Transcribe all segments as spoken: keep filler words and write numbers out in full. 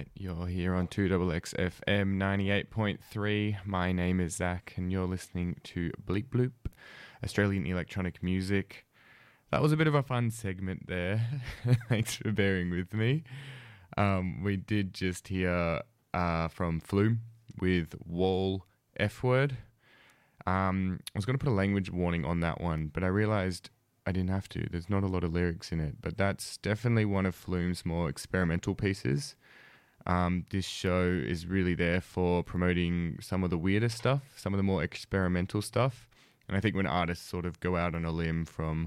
right, you're here on two X X F M ninety-eight point three. My name is Zach, and you're listening to Bleep Bloop, Australian electronic music. That was a bit of a fun segment there. Thanks for bearing with me. Um, we did just hear uh, from Flume with Wall F-Word. Um, I was going to put a language warning on that one, but I realised I didn't have to. There's not a lot of lyrics in it, but that's definitely one of Flume's more experimental pieces. Um, this show is really there for promoting some of the weirder stuff, some of the more experimental stuff. And I think when artists sort of go out on a limb from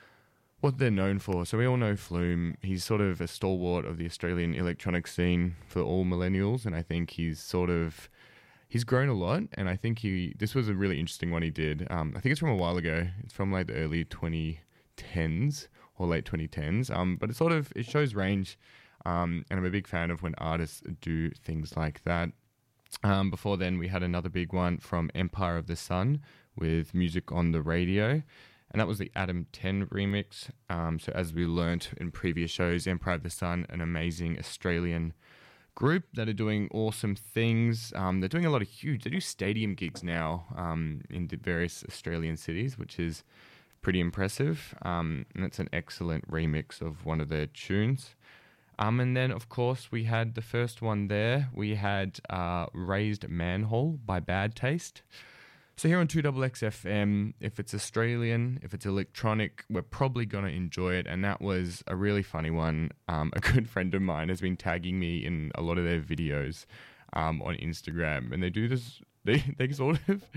what they're known for. So we all know Flume. He's sort of a stalwart of the Australian electronic scene for all millennials, and I think he's sort of He's grown a lot, and I think he. This was a really interesting one he did. Um, I think it's from a while ago. It's from like the early twenty tens or late twenty tens. Um, but it sort of it shows range, um, and I'm a big fan of when artists do things like that. Um, before then, we had another big one from Empire of the Sun with Music on the Radio, and that was the Adam ten remix. Um, so as we learnt in previous shows, Empire of the Sun, an amazing Australian group that are doing awesome things. Um, they're doing a lot of huge, they do stadium gigs now um, in the various Australian cities, which is pretty impressive. Um, and it's an excellent remix of one of their tunes. Um, and then, of course, we had the first one there. We had uh, Raised Manhole by Bad Taste. So here on two X X F M, if it's Australian, if it's electronic, we're probably going to enjoy it. And that was a really funny one. Um, a good friend of mine has been tagging me in a lot of their videos um, on Instagram. And they do this, they, they sort of,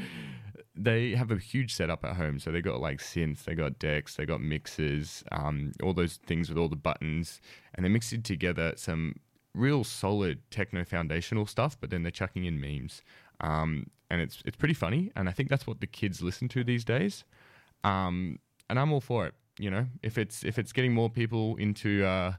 they have a huge setup at home. So they got like synths, they got decks, they got mixers, um, all those things with all the buttons. And they mixed it together some real solid techno foundational stuff, but then they're chucking in memes. Um, and it's it's pretty funny, and I think that's what the kids listen to these days. Um, and I'm all for it. You know, if it's if it's getting more people into uh,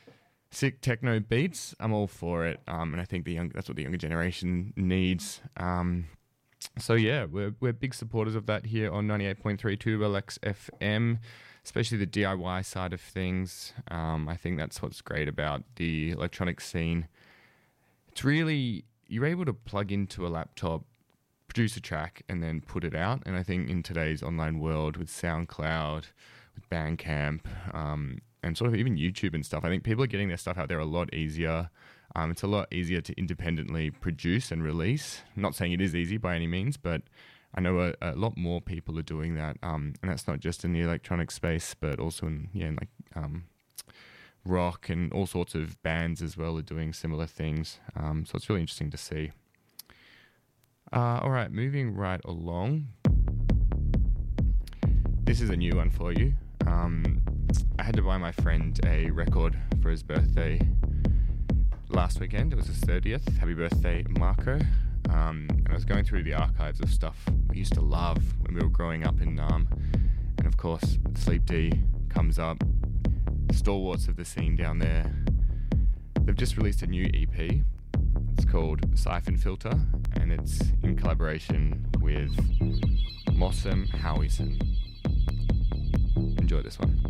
sick techno beats, I'm all for it. Um, and I think the young that's what the younger generation needs. Um, so yeah, we're we're big supporters of that here on ninety-eight point three two X X F M, especially the D I Y side of things. Um, I think that's what's great about the electronic scene. It's really, you're able to plug into a laptop, produce a track, and then put it out. And I think in today's online world with SoundCloud, with Bandcamp, um, and sort of even YouTube and stuff, I think people are getting their stuff out there a lot easier. Um, it's a lot easier to independently produce and release. I'm not saying it is easy by any means, but I know a, a lot more people are doing that. Um, and that's not just in the electronic space, but also in, yeah, in like um, rock, and all sorts of bands as well are doing similar things. Um, so it's really interesting to see. Uh, all right, moving right along. This is a new one for you. Um, I had to buy my friend a record for his birthday last weekend. It was his thirtieth. Happy birthday, Marco. Um, and I was going through the archives of stuff we used to love when we were growing up in Naarm. And of course, Sleep D comes up. Stalwarts of the scene down there. They've just released a new E P. It's called Siphon Filter, and it's in collaboration with Mossam Howison. Enjoy this one.